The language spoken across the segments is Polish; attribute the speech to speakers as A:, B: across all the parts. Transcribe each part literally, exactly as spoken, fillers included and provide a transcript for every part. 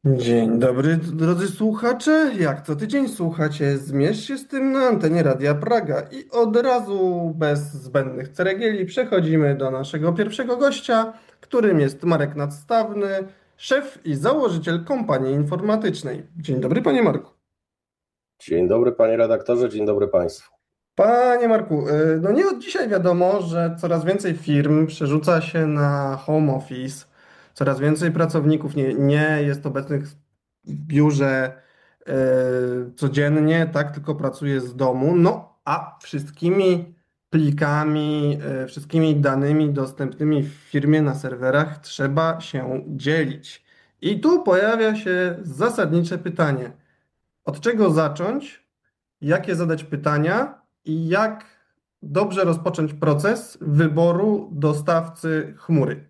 A: Dzień dobry, drodzy słuchacze. Jak co tydzień słuchacie, zmierz się z tym na antenie Radia Praga. I od razu, bez zbędnych ceregieli, przechodzimy do naszego pierwszego gościa, którym jest Marek Nadstawny, szef i założyciel kompanii informatycznej. Dzień dobry, panie Marku.
B: Dzień dobry panie redaktorze, dzień dobry państwu.
A: Panie Marku, y, no nie od dzisiaj wiadomo, że coraz więcej firm przerzuca się na home office, coraz więcej pracowników nie, nie jest obecnych w biurze y, codziennie, tak, tylko pracuje z domu, no a wszystkimi plikami, y, wszystkimi danymi dostępnymi w firmie na serwerach trzeba się dzielić. I tu pojawia się zasadnicze pytanie, od czego zacząć? Jakie zadać pytania i jak dobrze rozpocząć proces wyboru dostawcy chmury.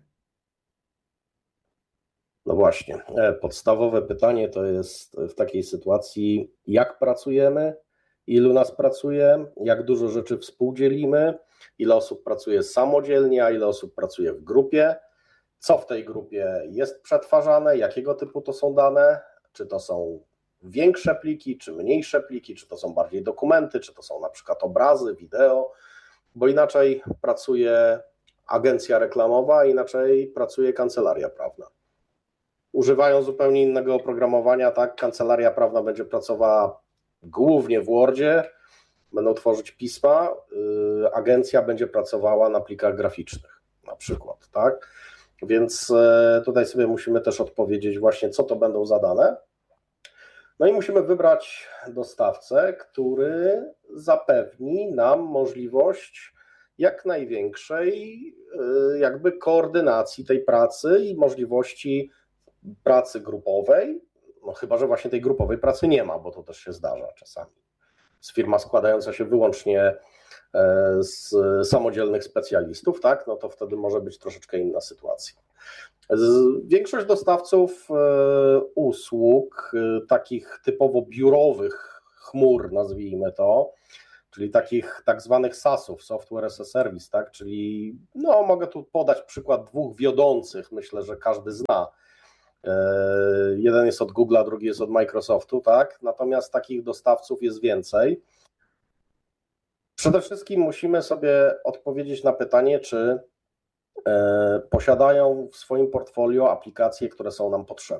B: No właśnie, e, podstawowe pytanie to jest w takiej sytuacji, jak pracujemy, ilu nas pracuje, jak dużo rzeczy współdzielimy, ile osób pracuje samodzielnie, a ile osób pracuje w grupie, co w tej grupie jest przetwarzane, jakiego typu to są dane, czy to są większe pliki, czy mniejsze pliki, czy to są bardziej dokumenty, czy to są na przykład obrazy, wideo, bo inaczej pracuje agencja reklamowa, inaczej pracuje kancelaria prawna. Używają zupełnie innego oprogramowania, tak? Kancelaria prawna będzie pracowała głównie w Wordzie, będą tworzyć pisma, yy, agencja będzie pracowała na plikach graficznych na przykład, tak? Więc yy, tutaj sobie musimy też odpowiedzieć właśnie, co to będą za dane. No i musimy wybrać dostawcę, który zapewni nam możliwość jak największej yy, jakby koordynacji tej pracy i możliwości pracy grupowej, no chyba że właśnie tej grupowej pracy nie ma, bo to też się zdarza czasami. Z firma składająca się wyłącznie z samodzielnych specjalistów, tak, no to wtedy może być troszeczkę inna sytuacja. Większość dostawców usług, takich typowo biurowych chmur, nazwijmy to, czyli takich tak zwanych SaaS-ów, Software as a Service, tak, czyli no mogę tu podać przykład dwóch wiodących, myślę, że każdy zna. Jeden jest od Google'a, drugi jest od Microsoftu, tak? Natomiast takich dostawców jest więcej. Przede wszystkim musimy sobie odpowiedzieć na pytanie, czy posiadają w swoim portfolio aplikacje, które są nam potrzebne.